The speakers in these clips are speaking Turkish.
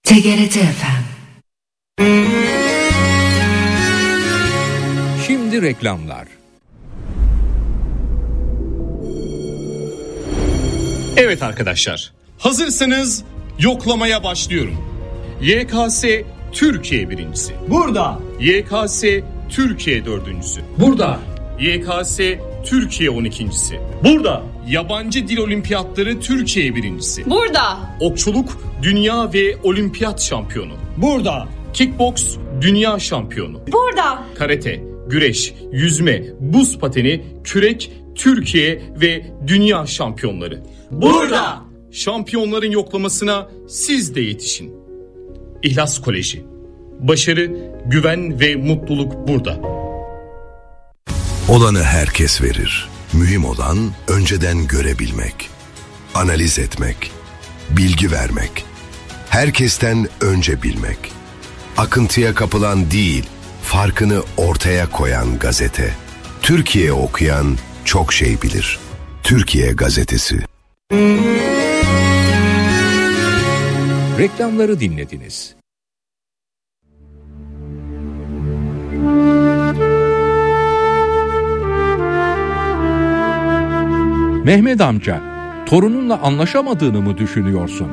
TGRT FM. Şimdi reklamlar. Evet arkadaşlar, hazırsanız yoklamaya başlıyorum. YKS Türkiye birincisi. Burada. YKS Türkiye dördüncüsü. Burada. YKS Türkiye 12.'si. Burada. Yabancı dil olimpiyatları Türkiye birincisi. Burada. Okçuluk dünya ve olimpiyat şampiyonu. Burada. Kickboks dünya şampiyonu. Burada. Karate, güreş, yüzme, buz pateni, kürek Türkiye ve dünya şampiyonları. Burada. Şampiyonların yoklamasına siz de yetişin. İhlas Koleji. Başarı, güven ve mutluluk burada. Olanı herkes verir. Mühim olan önceden görebilmek, analiz etmek, bilgi vermek, herkesten önce bilmek. Akıntıya kapılan değil, farkını ortaya koyan gazete. Türkiye okuyan çok şey bilir. Türkiye Gazetesi. Reklamları dinlediniz. Mehmet amca, torununla anlaşamadığını mı düşünüyorsun?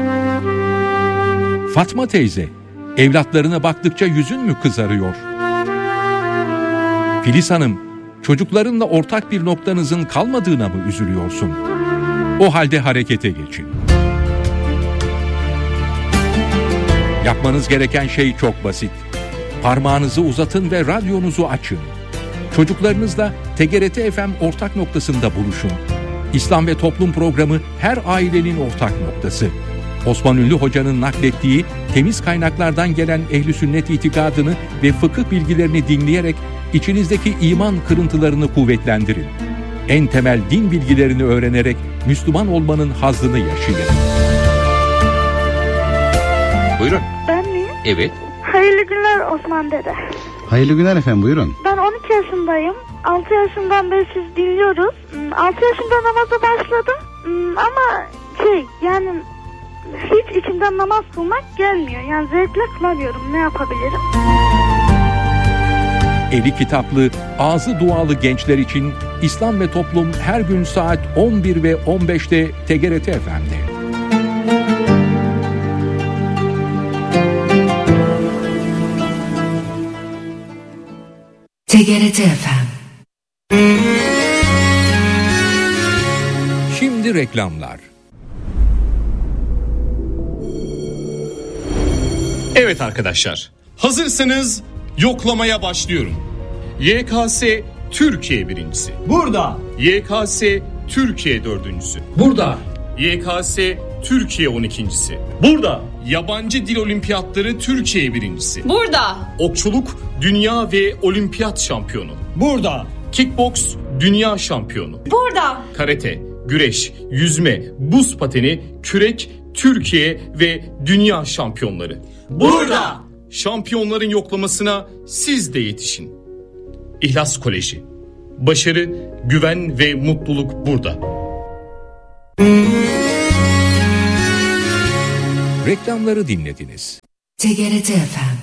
Fatma teyze, evlatlarına baktıkça yüzün mü kızarıyor? Filiz Hanım, çocuklarınla ortak bir noktanızın kalmadığına mı üzülüyorsun? O halde harekete geçin. Yapmanız gereken şey çok basit. Parmağınızı uzatın ve radyonuzu açın. Çocuklarınızla TGRT FM ortak noktasında buluşun. İslam ve Toplum programı her ailenin ortak noktası. Osman Ünlü Hoca'nın naklettiği temiz kaynaklardan gelen ehl-i sünnet itikadını ve fıkıh bilgilerini dinleyerek içinizdeki iman kırıntılarını kuvvetlendirin. En temel din bilgilerini öğrenerek Müslüman olmanın hazzını yaşayın. Buyurun. Ben miyim? Evet. Hayırlı günler Osman dede. Hayırlı günler efendim, buyurun. Ben 12 yaşındayım. 6 yaşından beri siz dinliyoruz. 6 yaşında namaza başladım. Ama yani hiç içimden namaz kılmak gelmiyor. Yani zevkle kılamıyorum. Ne yapabilirim? Eli kitaplı, ağzı dualı gençler için İslam ve Toplum her gün saat 11 ve 15'te TGRT FM'de. TGRT FM. Şimdi reklamlar. Evet arkadaşlar, hazırsanız yoklamaya başlıyorum. YKS Türkiye birincisi. Burada. YKS Türkiye dördüncüsü. Burada. YKS Türkiye 12.'si. Burada. Yabancı dil olimpiyatları Türkiye birincisi. Burada. Okçuluk dünya ve olimpiyat şampiyonu. Burada. Kickboks dünya şampiyonu. Burada. Karate, güreş, yüzme, buz pateni, kürek Türkiye ve dünya şampiyonları. Burada. Şampiyonların yoklamasına siz de yetişin. İhlas Koleji. Başarı, güven ve mutluluk burada. Reklamları dinlediniz. TGRT FM.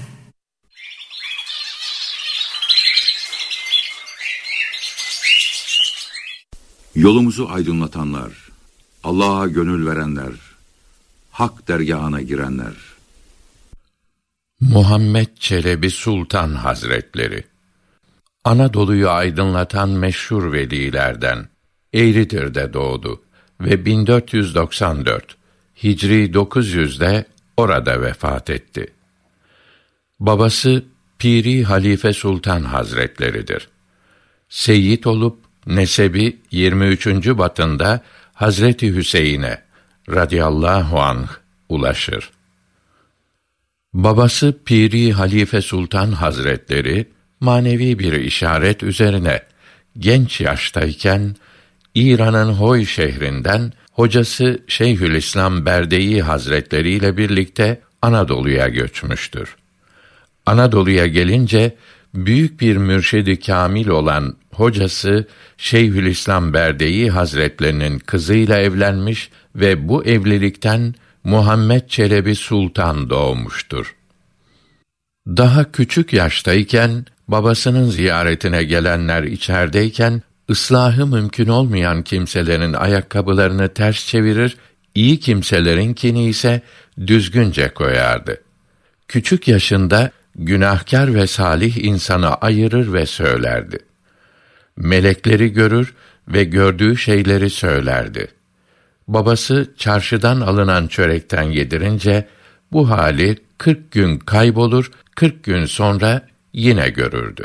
Yolumuzu aydınlatanlar, Allah'a gönül verenler, Hak dergahına girenler. Muhammed Çelebi Sultan Hazretleri, Anadolu'yu aydınlatan meşhur velilerden, Eğridir'de doğdu ve 1494, Hicri 900'de orada vefat etti. Babası Piri Halife Sultan Hazretleridir. Seyyid olup nesebi 23. batında Hazreti Hüseyin'e radıyallahu anh ulaşır. Babası Piri Halife Sultan Hazretleri manevi bir işaret üzerine genç yaştayken İran'ın Hoy şehrinden hocası Şeyhülislam Berdeî Hazretleri ile birlikte Anadolu'ya göçmüştür. Anadolu'ya gelince büyük bir mürşid-i kâmil olan hocası Şeyhülislam Berdeî Hazretlerinin kızıyla evlenmiş ve bu evlilikten Muhammed Çelebi Sultan doğmuştur. Daha küçük yaştayken, babasının ziyaretine gelenler içerideyken, ıslahı mümkün olmayan kimselerin ayakkabılarını ters çevirir, iyi kimselerinkini ise düzgünce koyardı. Küçük yaşında günahkar ve salih insanı ayırır ve söylerdi. Melekleri görür ve gördüğü şeyleri söylerdi. Babası çarşıdan alınan çörekten yedirince, bu hali 40 gün kaybolur, 40 gün sonra yine görürdü.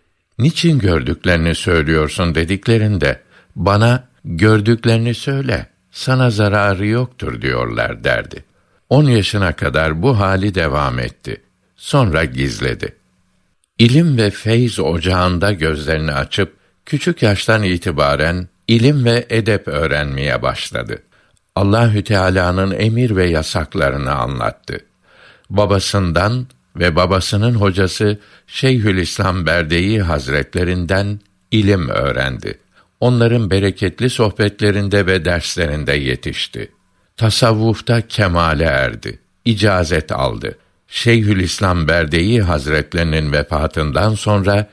Niçin gördüklerini söylüyorsun dediklerinde, bana gördüklerini söyle, sana zararı yoktur diyorlar derdi. 10 yaşına kadar bu hali devam etti. Sonra gizledi. İlim ve feyz ocağında gözlerini açıp, küçük yaştan itibaren ilim ve edep öğrenmeye başladı. Allahü Teala'nın emir ve yasaklarını anlattı. Babasından ve babasının hocası Şeyhülislam Berdeî Hazretlerinden ilim öğrendi. Onların bereketli sohbetlerinde ve derslerinde yetişti. Tasavvufta kemale erdi. İcazet aldı. Şeyhülislam Berdeî Hazretlerinin vefatından sonra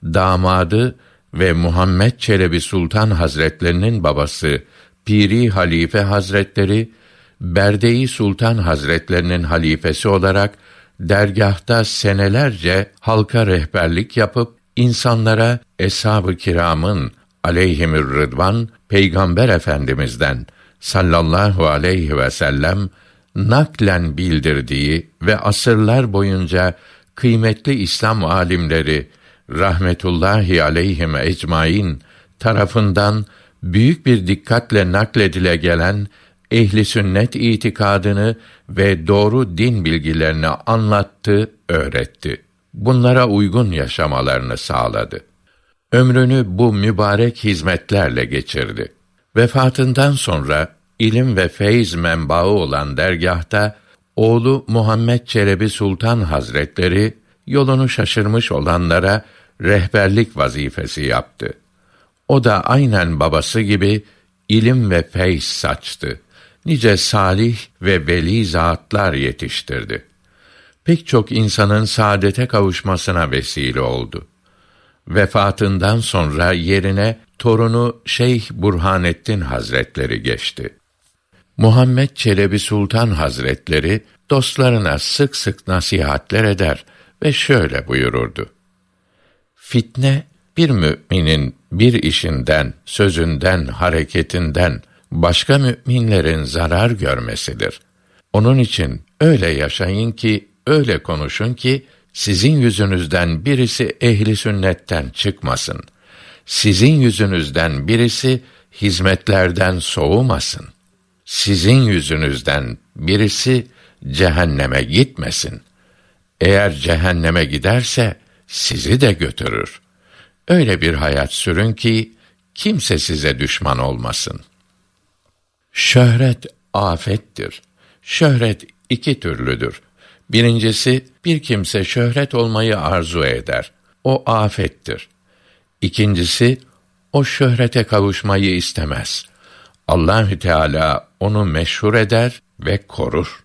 damadı ve Muhammed Çelebi Sultan Hazretlerinin babası Piri Halife Hazretleri, Berdeî Sultan Hazretlerinin halifesi olarak dergâhta senelerce halka rehberlik yapıp insanlara Eshab-ı Kiram'ın aleyhimürrıdvan Peygamber Efendimiz'den sallallahu aleyhi ve sellem naklen bildirdiği ve asırlar boyunca kıymetli İslam alimleri rahmetullahi aleyhim ecmaîn tarafından büyük bir dikkatle nakledile gelen ehli sünnet itikadını ve doğru din bilgilerini anlattı, öğretti. Bunlara uygun yaşamalarını sağladı. Ömrünü bu mübarek hizmetlerle geçirdi. Vefatından sonra ilim ve feyz menbaı olan dergâhta oğlu Muhammed Çelebi Sultan Hazretleri yolunu şaşırmış olanlara rehberlik vazifesi yaptı. O da aynen babası gibi ilim ve feyz saçtı. Nice salih ve veli zatlar yetiştirdi. Pek çok insanın saadete kavuşmasına vesile oldu. Vefatından sonra yerine torunu Şeyh Burhanettin Hazretleri geçti. Muhammed Çelebi Sultan Hazretleri dostlarına sık sık nasihatler eder ve şöyle buyururdu: Fitne, bir müminin bir işinden, sözünden, hareketinden başka müminlerin zarar görmesidir. Onun için öyle yaşayın ki, öyle konuşun ki, sizin yüzünüzden birisi ehli sünnetten çıkmasın. Sizin yüzünüzden birisi hizmetlerden soğumasın. Sizin yüzünüzden birisi cehenneme gitmesin. Eğer cehenneme giderse sizi de götürür. Öyle bir hayat sürün ki kimse size düşman olmasın. Şöhret afettir. Şöhret iki türlüdür. Birincisi, bir kimse şöhret olmayı arzu eder. O afettir. İkincisi, o şöhrete kavuşmayı istemez. Allahü Teala onu meşhur eder ve korur.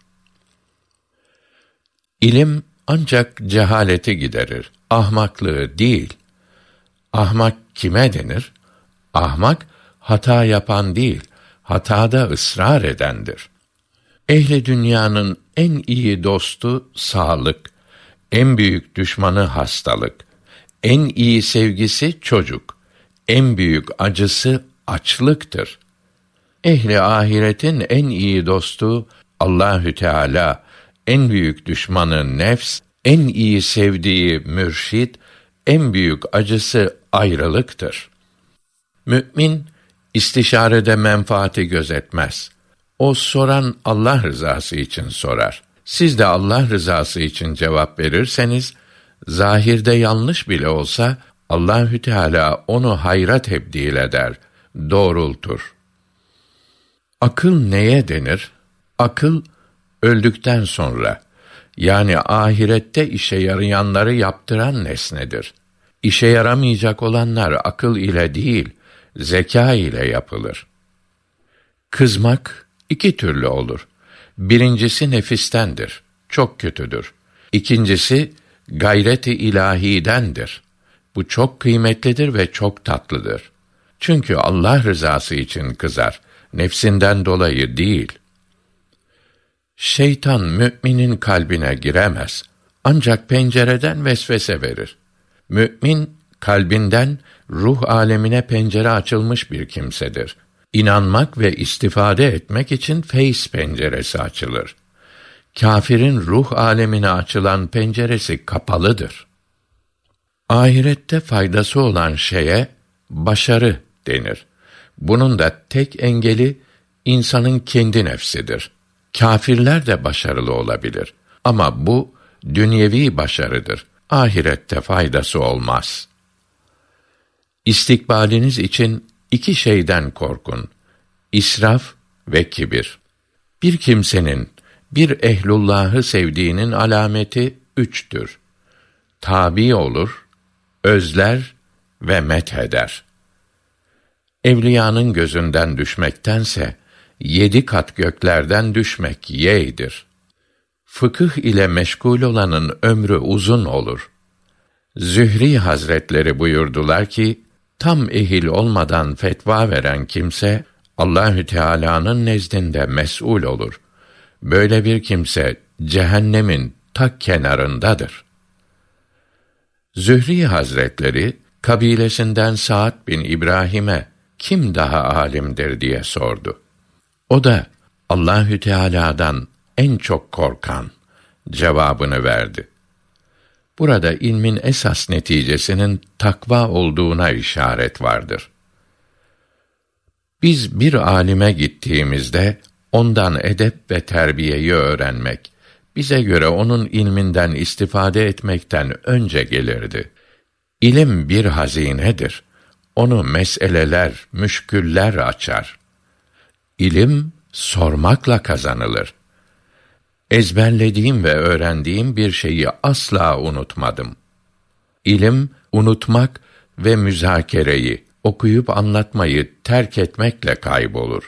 İlim ancak cehaleti giderir, ahmaklığı değil. Ahmak kime denir? Ahmak, hata yapan değil, hatada ısrar edendir. Ehli dünyanın en iyi dostu sağlık, en büyük düşmanı hastalık, en iyi sevgisi çocuk, en büyük acısı açlıktır. Ehli ahiretin en iyi dostu Allahü Teala, en büyük düşmanı nefs, en iyi sevdiği mürşid, en büyük acısı ayrılıktır. Mü'min istişarede menfaati gözetmez. O soran Allah rızası için sorar. Siz de Allah rızası için cevap verirseniz, zahirde yanlış bile olsa Allahü Teala onu hayra tebdil eder, doğrultur. Akıl neye denir? Akıl öldükten sonra, yani ahirette işe yarayanları yaptıran nesnedir. İşe yaramayacak olanlar akıl ile değil, zeka ile yapılır. Kızmak iki türlü olur. Birincisi nefistendir, çok kötüdür. İkincisi gayret-i ilahidendir. Bu çok kıymetlidir ve çok tatlıdır. Çünkü Allah rızası için kızar, nefsinden dolayı değil. Şeytan müminin kalbine giremez. Ancak pencereden vesvese verir. Mümin, kalbinden ruh alemine pencere açılmış bir kimsedir. İnanmak ve istifade etmek için feyz penceresi açılır. Kâfirin ruh alemine açılan penceresi kapalıdır. Ahirette faydası olan şeye başarı denir. Bunun da tek engeli insanın kendi nefsidir. Kâfirler de başarılı olabilir. Ama bu dünyevi başarıdır. Ahirette faydası olmaz. İstikbaliniz için 2 şeyden korkun: İsraf ve kibir. Bir kimsenin bir ehlullahı sevdiğinin alameti 3'tür. Tabi olur, özler ve metheder. Evliyanın gözünden düşmektense 7 kat göklerden düşmek yeğdir. Fıkıh ile meşgul olanın ömrü uzun olur. Zühri Hazretleri buyurdular ki, tam ehil olmadan fetva veren kimse Allahü Teala'nın nezdinde mes'ul olur. Böyle bir kimse cehennemin ta kenarındadır. Zühri Hazretleri kabilesinden Sa'd bin İbrahim'e kim daha alimdir diye sordu. O da Allahü Teala'dan en çok korkan cevabını verdi. Burada ilmin esas neticesinin takva olduğuna işaret vardır. Biz bir alime gittiğimizde ondan edep ve terbiyeyi öğrenmek, bize göre onun ilminden istifade etmekten önce gelirdi. İlim bir hazinedir. Onu meseleler, müşküller açar. İlim sormakla kazanılır. Ezberlediğim ve öğrendiğim bir şeyi asla unutmadım. İlim, unutmak ve müzakereyi, okuyup anlatmayı terk etmekle kaybolur.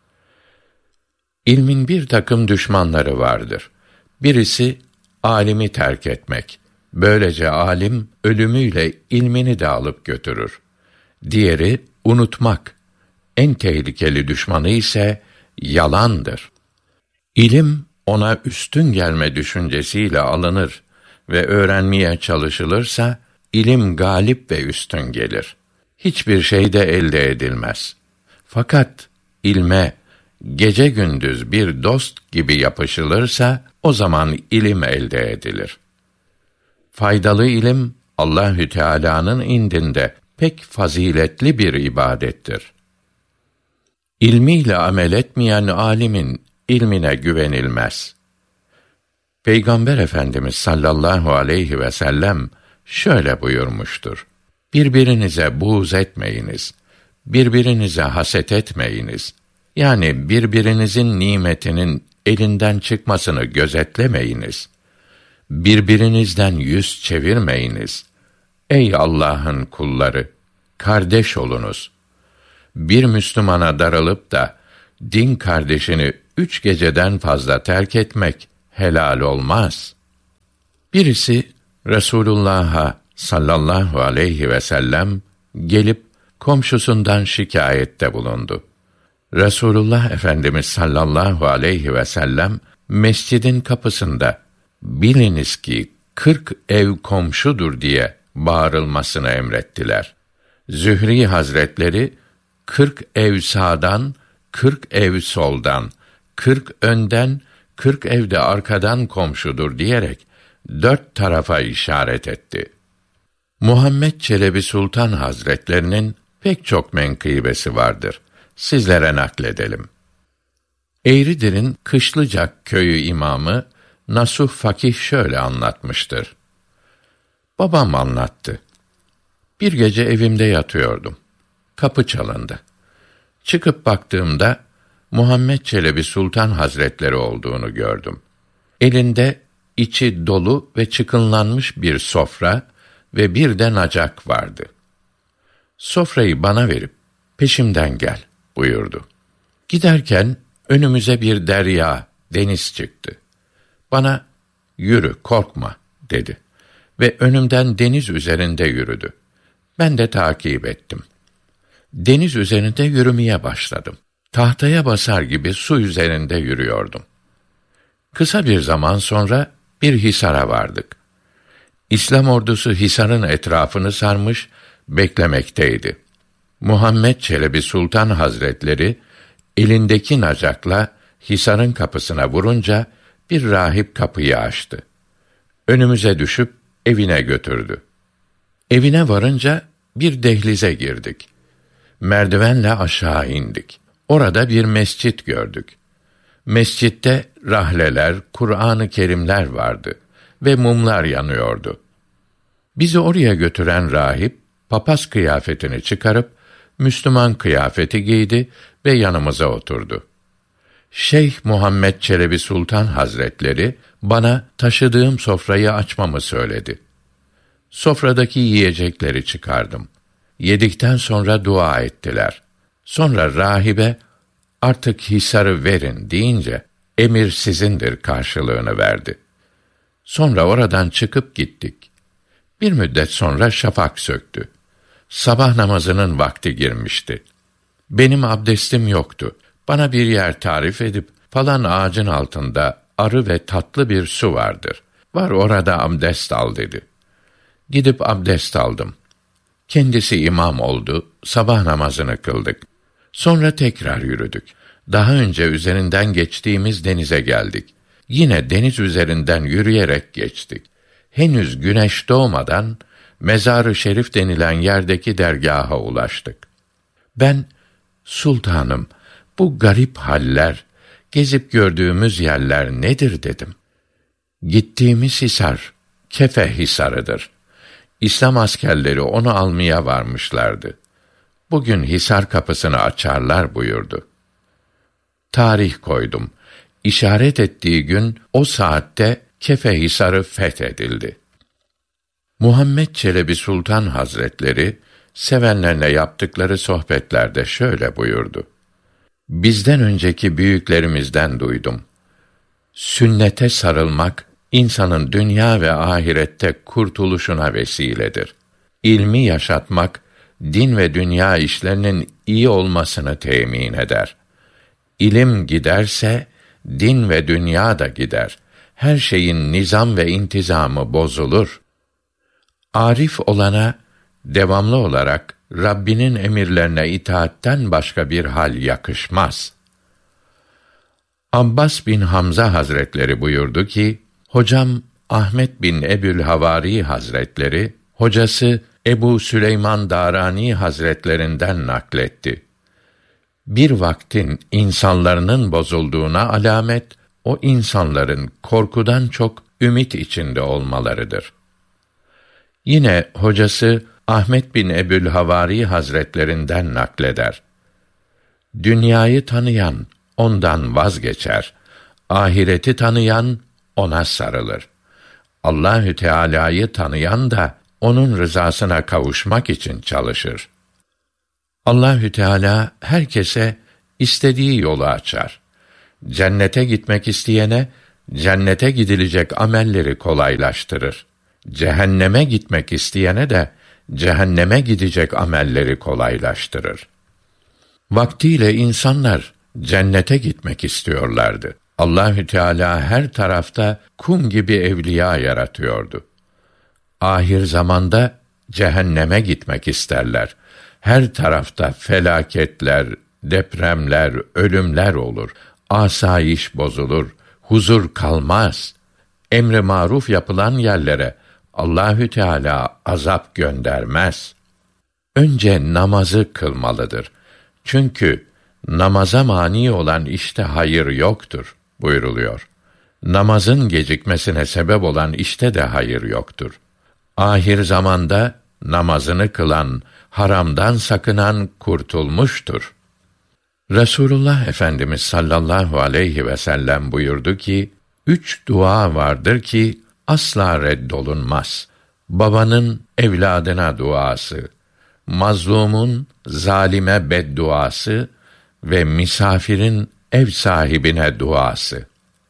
İlmin bir takım düşmanları vardır. Birisi, alimi terk etmek. Böylece alim, ölümüyle ilmini de alıp götürür. Diğeri, unutmak. En tehlikeli düşmanı ise yalandır. İlim, ona üstün gelme düşüncesiyle alınır ve öğrenmeye çalışılırsa, ilim galip ve üstün gelir. Hiçbir şey de elde edilmez. Fakat ilme gece gündüz bir dost gibi yapışılırsa, o zaman ilim elde edilir. Faydalı ilim, Allahü Teala'nın indinde pek faziletli bir ibadettir. İlmiyle amel etmeyen alimin ilmine güvenilmez. Peygamber Efendimiz sallallahu aleyhi ve sellem şöyle buyurmuştur: Birbirinize buğz etmeyiniz, birbirinize haset etmeyiniz. Yani birbirinizin nimetinin elinden çıkmasını gözetlemeyiniz. Birbirinizden yüz çevirmeyiniz. Ey Allah'ın kulları, kardeş olunuz. Bir Müslümana darılıp da din kardeşini 3 geceden fazla terk etmek helal olmaz. Birisi Resulullah'a sallallahu aleyhi ve sellem gelip komşusundan şikayette bulundu. Resulullah Efendimiz sallallahu aleyhi ve sellem mescidin kapısında biliniz ki 40 ev komşudur diye bağırılmasını emrettiler. Zühri Hazretleri 40 ev sağdan, 40 ev soldan, 40 önden, 40 ev de arkadan komşudur diyerek 4 tarafa işaret etti. Muhammed Çelebi Sultan Hazretlerinin pek çok menkıbesi vardır. Sizlere nakledelim. Eğridir'in Kışlıcak köyü imamı Nasuh Fakih şöyle anlatmıştır. Babam anlattı. Bir gece evimde yatıyordum. Kapı çalındı. Çıkıp baktığımda Muhammed Çelebi Sultan Hazretleri olduğunu gördüm. Elinde içi dolu ve çıkınlanmış bir sofra ve bir de nacak vardı. Sofrayı bana verip peşimden gel buyurdu. Giderken önümüze bir derya, deniz çıktı. Bana "Yürü, korkma," dedi ve önümden deniz üzerinde yürüdü. Ben de takip ettim. Deniz üzerinde yürümeye başladım. Tahtaya basar gibi su üzerinde yürüyordum. Kısa bir zaman sonra bir hisara vardık. İslam ordusu hisarın etrafını sarmış, beklemekteydi. Muhammed Çelebi Sultan Hazretleri elindeki nacakla hisarın kapısına vurunca bir rahip kapıyı açtı. Önümüze düşüp evine götürdü. Evine varınca bir dehlize girdik. Merdivenle aşağı indik. Orada bir mescit gördük. Mescitte rahleler, Kur'an-ı Kerimler vardı ve mumlar yanıyordu. Bizi oraya götüren rahip, papaz kıyafetini çıkarıp Müslüman kıyafeti giydi ve yanımıza oturdu. Şeyh Muhammed Çelebi Sultan Hazretleri bana taşıdığım sofrayı açmamı söyledi. Sofradaki yiyecekleri çıkardım. Yedikten sonra dua ettiler. Sonra rahibe, "Artık hisarı verin," deyince, "Emir sizindir," karşılığını verdi. Sonra oradan çıkıp gittik. Bir müddet sonra şafak söktü. Sabah namazının vakti girmişti. Benim abdestim yoktu. Bana bir yer tarif edip, "Falan ağacın altında arı ve tatlı bir su vardır. Var orada abdest al," dedi. Gidip abdest aldım. Kendisi imam oldu, sabah namazını kıldık. Sonra tekrar yürüdük. Daha önce üzerinden geçtiğimiz denize geldik. Yine deniz üzerinden yürüyerek geçtik. Henüz güneş doğmadan Mezar-ı Şerif denilen yerdeki dergaha ulaştık. Ben, "Sultanım, bu garip haller, gezip gördüğümüz yerler nedir?" dedim. "Gittiğimiz hisar, Kefe Hisarı'dır. İslam askerleri onu almaya varmışlardı. Bugün hisar kapısını açarlar," buyurdu. Tarih koydum. İşaret ettiği gün o saatte Kefe Hisarı fethedildi. Muhammed Çelebi Sultan Hazretleri sevenlerine yaptıkları sohbetlerde şöyle buyurdu: "Bizden önceki büyüklerimizden duydum. Sünnete sarılmak insanın dünya ve ahirette kurtuluşuna vesiledir. İlmi yaşatmak din ve dünya işlerinin iyi olmasını temin eder. İlim giderse din ve dünya da gider. Her şeyin nizam ve intizamı bozulur. Arif olana devamlı olarak Rabbinin emirlerine itaatten başka bir hal yakışmaz." Abbas bin Hamza Hazretleri buyurdu ki, hocam Ahmet bin Ebülhavari Hazretleri, hocası Ebu Süleyman Darani Hazretlerinden nakletti. Bir vaktin insanların bozulduğuna alamet, o insanların korkudan çok ümit içinde olmalarıdır. Yine hocası Ahmet bin Ebülhavari Hazretlerinden nakleder. Dünyayı tanıyan ondan vazgeçer, ahireti tanıyan ona sarılır. Allahü Teala'yı tanıyan da onun rızasına kavuşmak için çalışır. Allahü Teala herkese istediği yolu açar. Cennete gitmek isteyene cennete gidilecek amelleri kolaylaştırır. Cehenneme gitmek isteyene de cehenneme gidecek amelleri kolaylaştırır. Vaktiyle insanlar cennete gitmek istiyorlardı. Allahü Teala her tarafta kum gibi evliya yaratıyordu. Ahir zamanda cehenneme gitmek isterler. Her tarafta felaketler, depremler, ölümler olur. Asayiş bozulur, huzur kalmaz. Emri maruf yapılan yerlere Allahü Teala azap göndermez. Önce namazı kılmalıdır. Çünkü namaza mani olan işte hayır yoktur buyruluyor. Namazın gecikmesine sebep olan işte de hayır yoktur. Ahir zamanda namazını kılan, haramdan sakınan kurtulmuştur. Resulullah Efendimiz sallallahu aleyhi ve sellem buyurdu ki, 3 dua vardır ki asla reddolunmaz. Babanın evladına duası, mazlumun zalime bedduası ve misafirin ev sahibine duası.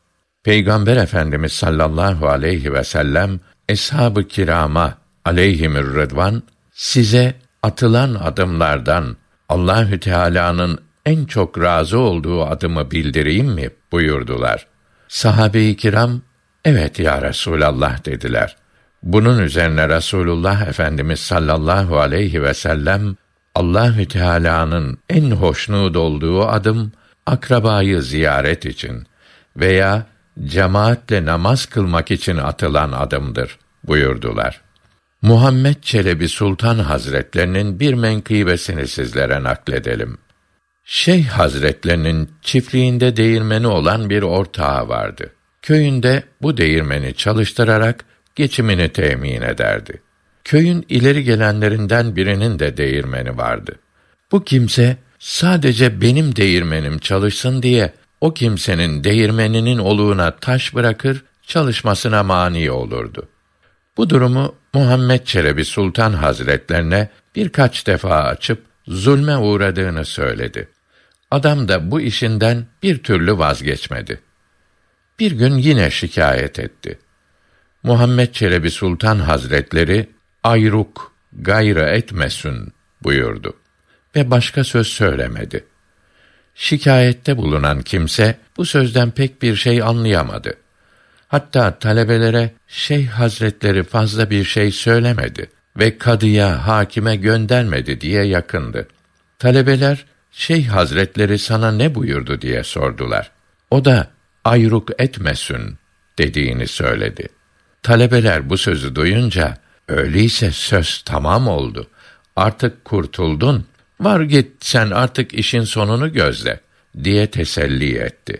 Peygamber Efendimiz sallallahu aleyhi ve sellem eshab-ı kirama aleyhimür rıdvan size atılan adımlardan Allahü Teala'nın en çok razı olduğu adımı bildireyim mi buyurdular. Sahabe-i kiram evet ya Resulallah dediler. Bunun üzerine Resulullah Efendimiz sallallahu aleyhi ve sellem Allahü Teala'nın en hoşnut olduğu adım akrabayı ziyaret için veya cemaatle namaz kılmak için atılan adımdır buyurdular. Muhammed Çelebi Sultan Hazretlerinin bir menkıbesini sizlere nakledelim. Şeyh Hazretlerinin çiftliğinde değirmeni olan bir ortağı vardı. Köyünde bu değirmeni çalıştırarak geçimini temin ederdi. Köyün ileri gelenlerinden birinin de değirmeni vardı. Bu kimse sadece benim değirmenim çalışsın diye o kimsenin değirmeninin oluğuna taş bırakır, çalışmasına mani olurdu. Bu durumu Muhammed Çelebi Sultan Hazretlerine birkaç defa açıp zulme uğradığını söyledi. Adam da bu işinden bir türlü vazgeçmedi. Bir gün yine şikayet etti. Muhammed Çelebi Sultan Hazretleri ayruk gayrı etmesün buyurdu ve başka söz söylemedi. Şikayette bulunan kimse bu sözden pek bir şey anlayamadı. Hatta talebelere Şeyh Hazretleri fazla bir şey söylemedi ve kadıya, hakime göndermedi diye yakındı. Talebeler Şeyh Hazretleri sana ne buyurdu diye sordular. O da ayruk etmesün dediğini söyledi. Talebeler bu sözü duyunca öyleyse söz tamam oldu. Artık kurtuldun. Var git sen artık işin sonunu gözle diye teselli etti.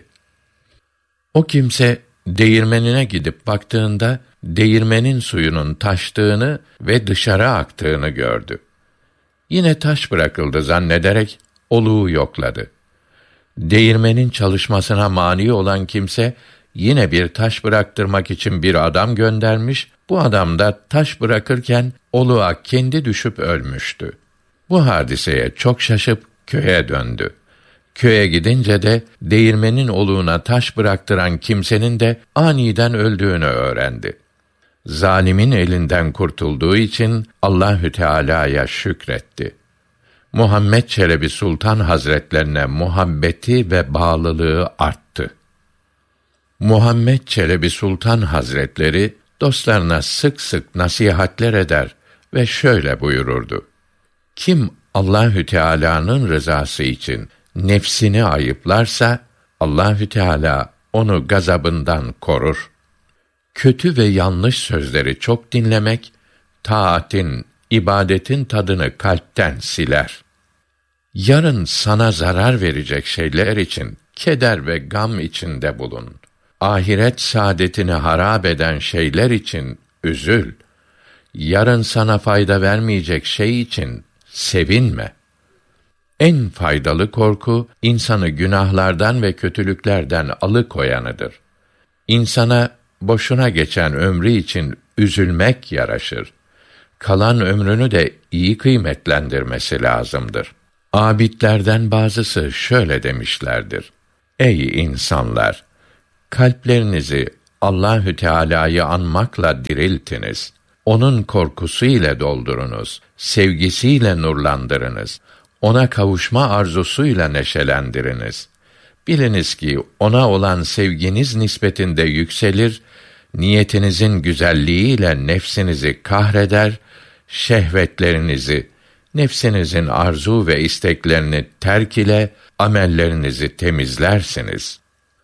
O kimse değirmenine gidip baktığında değirmenin suyunun taştığını ve dışarı aktığını gördü. Yine taş bırakıldı zannederek oluğu yokladı. Değirmenin çalışmasına mani olan kimse yine bir taş bıraktırmak için bir adam göndermiş. Bu adam da taş bırakırken oluğa kendi düşüp ölmüştü. Bu hadiseye çok şaşıp köye döndü. Köye gidince de değirmenin oluğuna taş bıraktıran kimsenin de aniden öldüğünü öğrendi. Zalimin elinden kurtulduğu için Allahü Teala'ya şükretti. Muhammed Çelebi Sultan Hazretlerine muhabbeti ve bağlılığı arttı. Muhammed Çelebi Sultan Hazretleri dostlarına sık sık nasihatler eder ve şöyle buyururdu. Kim Allahü Teala'nın rızası için nefsini ayıplarsa Allahü Teala onu gazabından korur. Kötü ve yanlış sözleri çok dinlemek taatin, ibadetin tadını kalpten siler. Yarın sana zarar verecek şeyler için keder ve gam içinde bulun. Ahiret saadetini harap eden şeyler için üzül. Yarın sana fayda vermeyecek şey için sevinme. En faydalı korku, insanı günahlardan ve kötülüklerden alıkoyanıdır. İnsana boşuna geçen ömrü için üzülmek yaraşır. Kalan ömrünü de iyi kıymetlendirmesi lazımdır. Abidlerden bazısı şöyle demişlerdir. Ey insanlar! Kalplerinizi Allahü Teala'yı anmakla diriltiniz. Onun korkusu ile doldurunuz. Sevgisiyle nurlandırınız. Ona kavuşma arzusuyla neşelendiriniz. Biliniz ki ona olan sevginiz nispetinde yükselir, niyetinizin güzelliğiyle nefsinizi kahreder, şehvetlerinizi, nefsinizin arzu ve isteklerini terk ile amellerinizi temizlersiniz.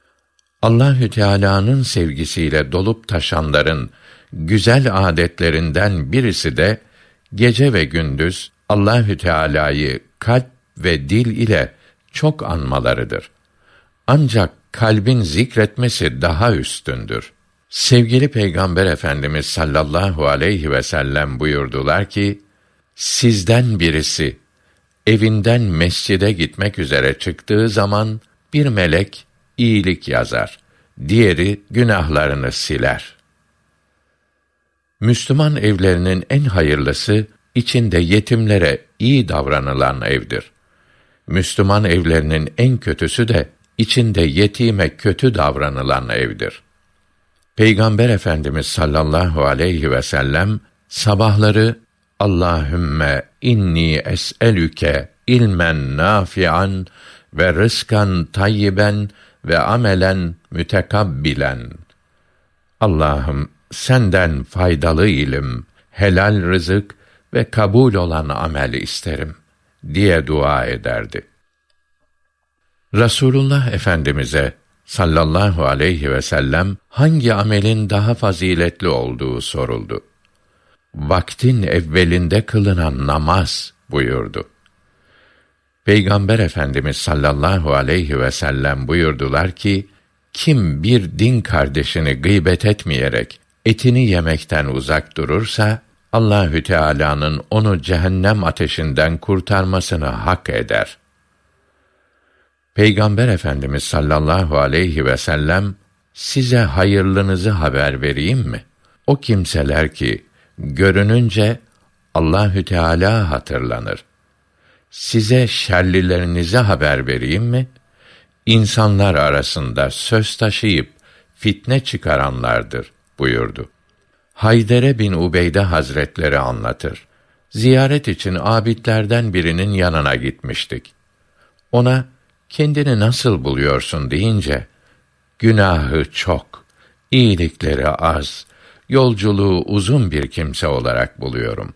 Allahü Teala'nın sevgisiyle dolup taşanların güzel adetlerinden birisi de gece ve gündüz Allahü Teala'yı kalp ve dil ile çok anmalarıdır. Ancak kalbin zikretmesi daha üstündür. Sevgili Peygamber Efendimiz sallallahu aleyhi ve sellem buyurdular ki, sizden birisi evinden mescide gitmek üzere çıktığı zaman bir melek iyilik yazar, diğeri günahlarını siler. Müslüman evlerinin en hayırlısı, içinde yetimlere iyi davranılan evdir. Müslüman evlerinin en kötüsü de, içinde yetime kötü davranılan evdir. Peygamber Efendimiz sallallahu aleyhi ve sellem sabahları Allahümme inni es'elüke ilmen nafi'an ve rızkan tayyiben ve amelen mütekabbilen. Allah'ım senden faydalı ilim, helal rızık ve kabul olan amel isterim diye dua ederdi. Resulullah Efendimiz'e sallallahu aleyhi ve sellem hangi amelin daha faziletli olduğu soruldu. Vaktin evvelinde kılınan namaz buyurdu. Peygamber Efendimiz sallallahu aleyhi ve sellem buyurdular ki, kim bir din kardeşini gıybet etmeyerek etini yemekten uzak durursa, Allahü Teala'nın onu cehennem ateşinden kurtarmasını hak eder. Peygamber Efendimiz sallallahu aleyhi ve sellem, size hayırlınızı haber vereyim mi? O kimseler ki, görününce Allahü Teala hatırlanır. Size şerlilerinize haber vereyim mi? İnsanlar arasında söz taşıyıp fitne çıkaranlardır buyurdu. Haydere bin Ubeyde Hazretleri anlatır. Ziyaret için abidlerden birinin yanına gitmiştik. Ona, kendini nasıl buluyorsun deyince, günahı çok, iyilikleri az, yolculuğu uzun bir kimse olarak buluyorum.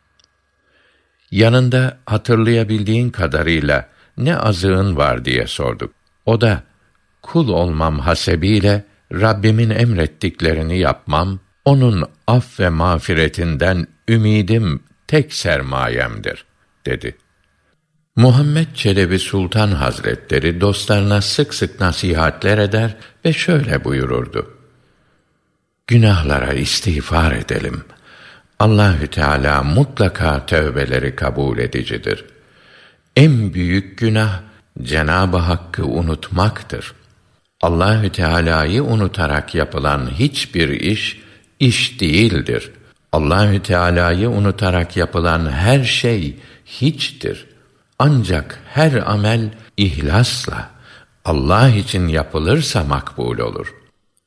Yanında hatırlayabildiğin kadarıyla ne azığın var diye sorduk. O da, kul olmam hasebiyle Rabbimin emrettiklerini yapmam, onun af ve mağfiretinden ümidim tek sermayemdir, dedi. Muhammed Çelebi Sultan Hazretleri dostlarına sık sık nasihatler eder ve şöyle buyururdu. Günahlara istiğfar edelim. Allahü Teala mutlaka tövbeleri kabul edicidir. En büyük günah Cenab-ı Hakk'ı unutmaktır. Allahü Teala'yı unutarak yapılan hiçbir iş değildir. Allahü Teala'yı unutarak yapılan her şey hiçtir. Ancak her amel ihlasla Allah için yapılırsa makbul olur.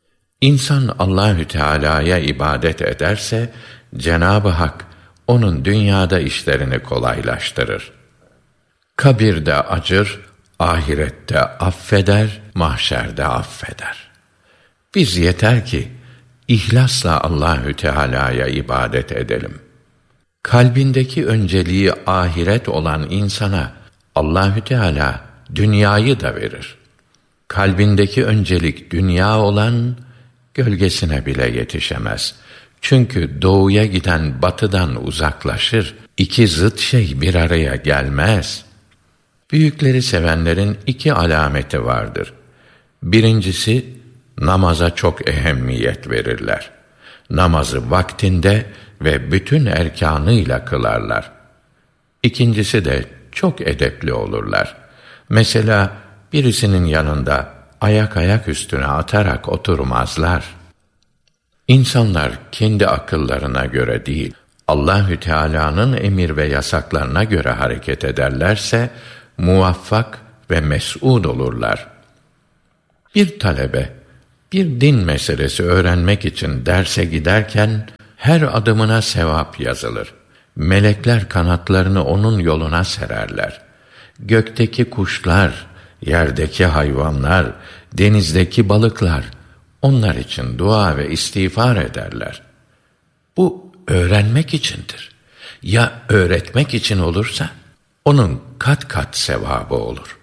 İnsan Allahü Teala'ya ibadet ederse Cenab-ı Hak onun dünyada işlerini kolaylaştırır. Kabirde acır, ahirette affeder, mahşerde affeder. Biz yeter ki ihlasla Allahü Teala'ya ibadet edelim. Kalbindeki önceliği ahiret olan insana Allahü Teala dünyayı da verir. Kalbindeki öncelik dünya olan gölgesine bile yetişemez. Çünkü doğuya giden batıdan uzaklaşır. İki zıt şey bir araya gelmez. Büyükleri sevenlerin iki alameti vardır. Birincisi, namaza çok ehemmiyet verirler. Namazı vaktinde ve bütün erkanıyla kılarlar. İkincisi de çok edepli olurlar. Mesela birisinin yanında ayak üstüne atarak oturmazlar. İnsanlar kendi akıllarına göre değil, Allahü Teala'nın emir ve yasaklarına göre hareket ederlerse muvaffak ve mes'ud olurlar. Bir talebe bir din meselesi öğrenmek için derse giderken her adımına sevap yazılır. Melekler kanatlarını onun yoluna sererler. Gökteki kuşlar, yerdeki hayvanlar, denizdeki balıklar onlar için dua ve istiğfar ederler. Bu öğrenmek içindir. Ya öğretmek için olursa onun kat kat sevabı olur.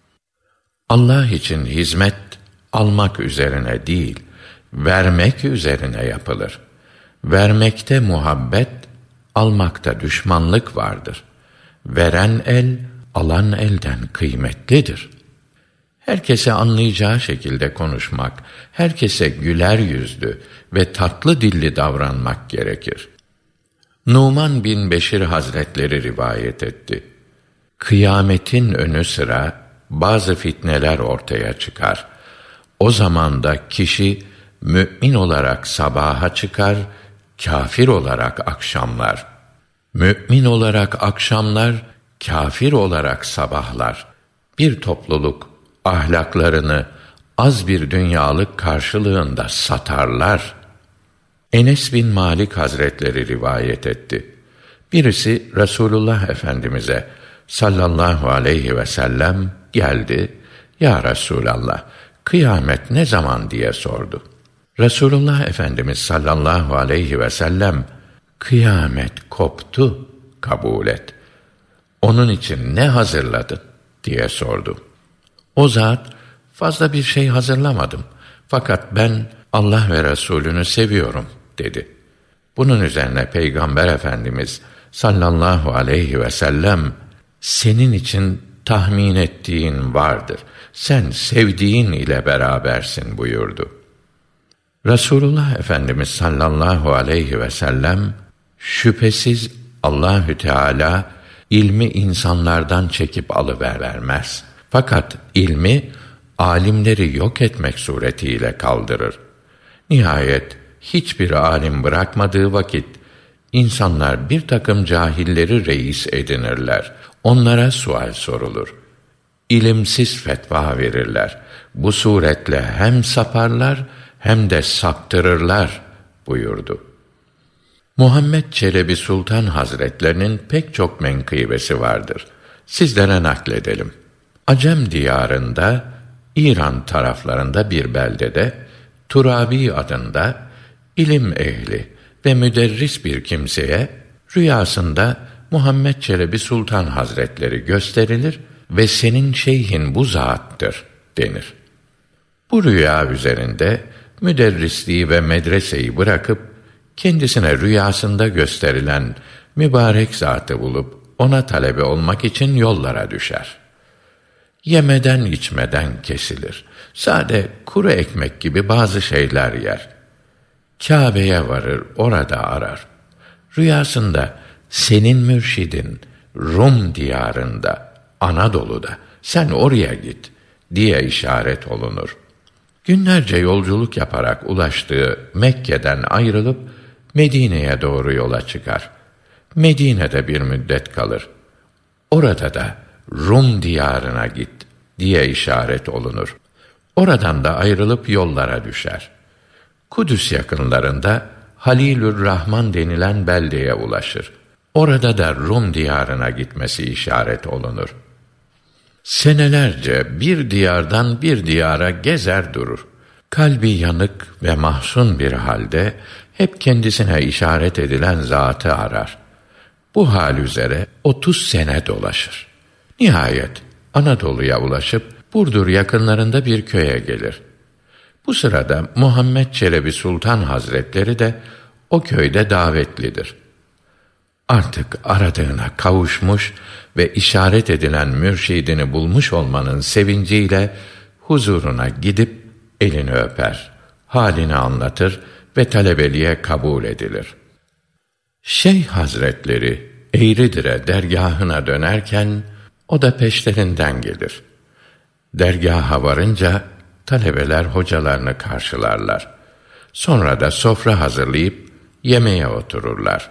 Allah için hizmet almak üzerine değil, vermek üzerine yapılır. Vermekte muhabbet, almakta düşmanlık vardır. Veren el, alan elden kıymetlidir. Herkese anlayacağı şekilde konuşmak, herkese güler yüzlü ve tatlı dilli davranmak gerekir. Numan bin Beşir Hazretleri rivayet etti. Kıyametin önü sıra bazı fitneler ortaya çıkar. O zaman da kişi mümin olarak sabaha çıkar, kâfir olarak akşamlar. Mümin olarak akşamlar, kâfir olarak sabahlar. Bir topluluk ahlaklarını az bir dünyalık karşılığında satarlar. Enes bin Malik Hazretleri rivayet etti. Birisi Resulullah Efendimiz'e sallallahu aleyhi ve sellem geldi. Ya Resulallah, kıyamet ne zaman diye sordu. Resulullah Efendimiz sallallahu aleyhi ve sellem, kıyamet koptu, kabul et. Onun için ne hazırladın diye sordu. O zat, fazla bir şey hazırlamadım. Fakat ben Allah ve Resulünü seviyorum dedi. Bunun üzerine Peygamber Efendimiz sallallahu aleyhi ve sellem, senin için tahmin ettiğin vardır. Sen sevdiğin ile berabersin buyurdu. Resulullah Efendimiz sallallahu aleyhi ve sellem, şüphesiz Allahü Teala ilmi insanlardan çekip alıvermez. Fakat ilmi alimleri yok etmek suretiyle kaldırır. Nihayet hiçbir alim bırakmadığı vakit insanlar bir takım cahilleri reis edinirler. Onlara sual sorulur. İlimsiz fetva verirler. Bu suretle hem saparlar hem de saptırırlar buyurdu. Muhammed Çelebi Sultan Hazretlerinin pek çok menkıbesi vardır. Sizlere nakledelim. Acem diyarında, İran taraflarında bir beldede, Turabi adında ilim ehli ve müderris bir kimseye rüyasında Muhammed Çelebi Sultan Hazretleri gösterilir ve senin şeyhin bu zattır denir. Bu rüya üzerinde müderrisliği ve medreseyi bırakıp kendisine rüyasında gösterilen mübarek zatı bulup ona talebe olmak için yollara düşer. Yemeden içmeden kesilir. Sade kuru ekmek gibi bazı şeyler yer. Kâbe'ye varır, orada arar. Rüyasında senin mürşidin Rum diyarında, Anadolu'da, sen oraya git diye işaret olunur. Günlerce yolculuk yaparak ulaştığı Mekke'den ayrılıp Medine'ye doğru yola çıkar. Medine'de bir müddet kalır. Orada da Rum diyarına git diye işaret olunur. Oradan da ayrılıp yollara düşer. Kudüs yakınlarında Halilürrahman denilen beldeye ulaşır. Orada da Rum diyarına gitmesi işaret olunur. Senelerce bir diyardan bir diyara gezer durur. Kalbi yanık ve mahzun bir halde hep kendisine işaret edilen zatı arar. Bu hal üzere 30 sene dolaşır. Nihayet Anadolu'ya ulaşıp Burdur yakınlarında bir köye gelir. Bu sırada Muhammed Çelebi Sultan Hazretleri de o köyde davetlidir. Artık aradığına kavuşmuş ve işaret edilen mürşidini bulmuş olmanın sevinciyle huzuruna gidip elini öper, halini anlatır ve talebeliğe kabul edilir. Şeyh Hazretleri Eğridir'e dergahına dönerken o da peşlerinden gelir. Dergaha varınca talebeler hocalarını karşılarlar. Sonra da sofra hazırlayıp yemeğe otururlar.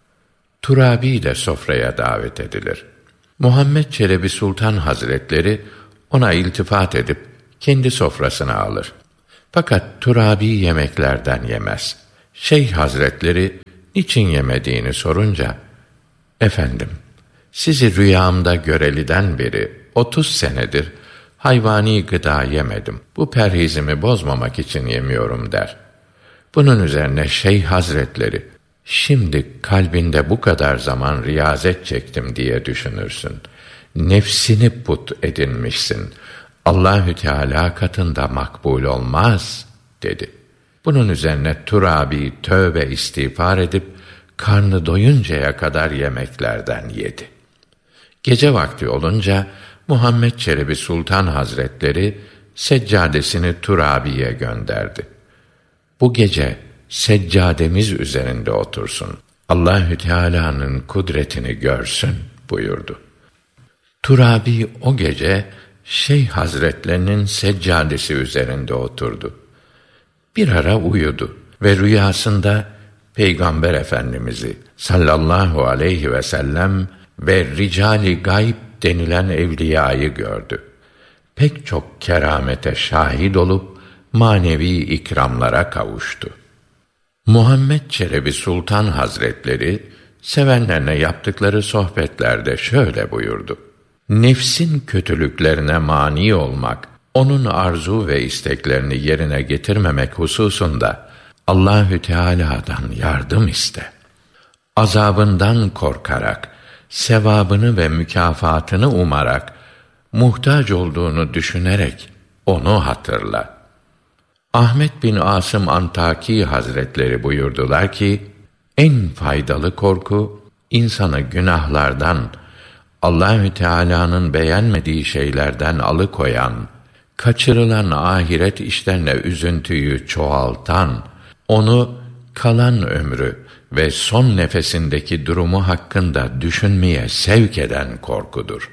Turabi de sofraya davet edilir. Muhammed Çelebi Sultan Hazretleri ona iltifat edip kendi sofrasına alır. Fakat Turabi yemeklerden yemez. Şeyh Hazretleri niçin yemediğini sorunca, efendim, sizi rüyamda göreliden beri 30 senedir hayvani gıda yemedim. Bu perhizimi bozmamak için yemiyorum der. Bunun üzerine Şeyh Hazretleri, şimdi kalbinde bu kadar zaman riyazet çektim diye düşünürsün. Nefsini put edinmişsin. Allahü Teala katında makbul olmaz dedi. Bunun üzerine Turabi tövbe istiğfar edip karnı doyuncaya kadar yemeklerden yedi. Gece vakti olunca Muhammed Çelebi Sultan Hazretleri seccadesini Turabi'ye gönderdi. Bu gece seccademiz üzerinde otursun. Allahü Teala'nın kudretini görsün buyurdu. Turabi o gece Şeyh Hazretlerinin seccadesi üzerinde oturdu. Bir ara uyudu ve rüyasında Peygamber Efendimiz'i sallallahu aleyhi ve sellem ve ricali gayb denilen evliyayı gördü. pek çok keramete şahit olup manevi ikramlara kavuştu. Muhammed Çelebi Sultan Hazretleri sevenlerine yaptıkları sohbetlerde şöyle buyurdu: Nefsin kötülüklerine mani olmak, onun arzu ve isteklerini yerine getirmemek hususunda Allahü Teala'dan yardım iste. Azabından korkarak, sevabını ve mükafatını umarak, muhtaç olduğunu düşünerek onu hatırla. Ahmet bin Asım Antaki Hazretleri buyurdular ki, en faydalı korku, insanı günahlardan, Allahü Teala'nın beğenmediği şeylerden alıkoyan, kaçırılan ahiret işlerine üzüntüyü çoğaltan, onu kalan ömrü ve son nefesindeki durumu hakkında düşünmeye sevk eden korkudur.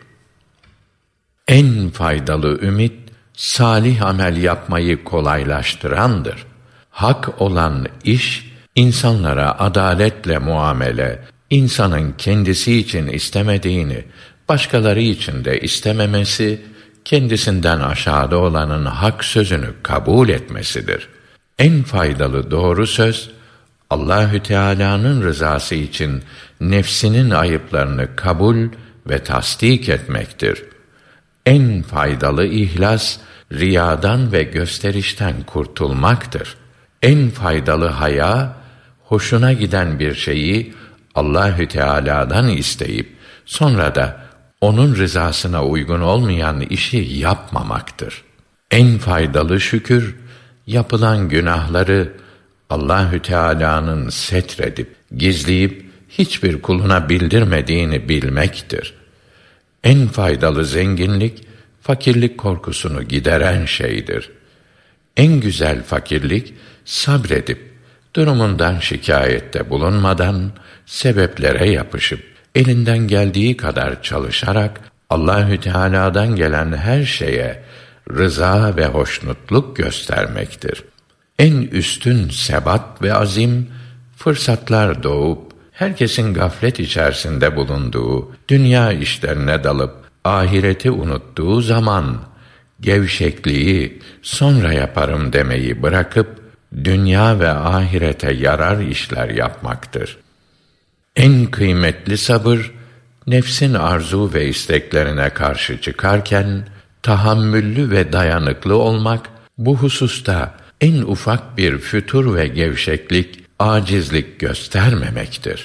En faydalı ümit, salih amel yapmayı kolaylaştırandır. Hak olan iş, insanlara adaletle muamele, insanın kendisi için istemediğini, başkaları için de istememesi, kendisinden aşağıda olanın hak sözünü kabul etmesidir. En faydalı doğru söz, Allahü Teala'nın rızası için nefsinin ayıplarını kabul ve tasdik etmektir. En faydalı ihlas, riyadan ve gösterişten kurtulmaktır. En faydalı haya, hoşuna giden bir şeyi Allahü Teala'dan isteyip sonra da onun rızasına uygun olmayan işi yapmamaktır. En faydalı şükür, yapılan günahları Allahü Teala'nın setredip, gizleyip hiçbir kuluna bildirmediğini bilmektir. En faydalı zenginlik, fakirlik korkusunu gideren şeydir. En güzel fakirlik, sabredip, durumundan şikayette bulunmadan, sebeplere yapışıp, elinden geldiği kadar çalışarak, Allahü Teala'dan gelen her şeye rıza ve hoşnutluk göstermektir. En üstün sebat ve azim, fırsatlar doğup, herkesin gaflet içerisinde bulunduğu, dünya işlerine dalıp, ahireti unuttuğu zaman, gevşekliği, sonra yaparım demeyi bırakıp, dünya ve ahirete yarar işler yapmaktır. En kıymetli sabır, nefsin arzu ve isteklerine karşı çıkarken, tahammüllü ve dayanıklı olmak, bu hususta en ufak bir fütur ve gevşeklik, acizlik göstermemektir.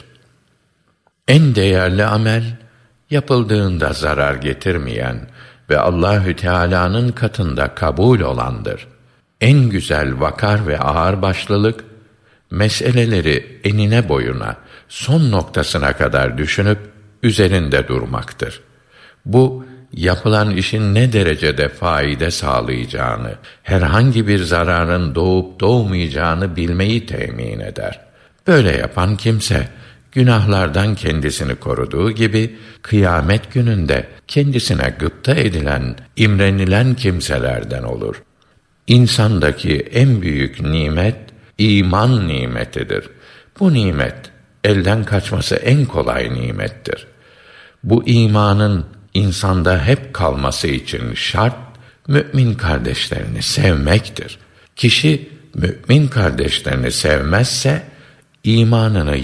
En değerli amel, yapıldığında zarar getirmeyen ve Allahü Teala'nın katında kabul olandır. En güzel vakar ve ağırbaşlılık, meseleleri enine boyuna, son noktasına kadar düşünüp üzerinde durmaktır. Bu, yapılan işin ne derecede faide sağlayacağını, herhangi bir zararın doğup doğmayacağını bilmeyi temin eder. Böyle yapan kimse, günahlardan kendisini koruduğu gibi, kıyamet gününde kendisine gıpta edilen, imrenilen kimselerden olur. İnsandaki en büyük nimet, iman nimetidir. Bu nimet, elden kaçması en kolay nimettir. Bu imanın insanda hep kalması için şart, mümin kardeşlerini sevmektir. Kişi, mümin kardeşlerini sevmezse, imanını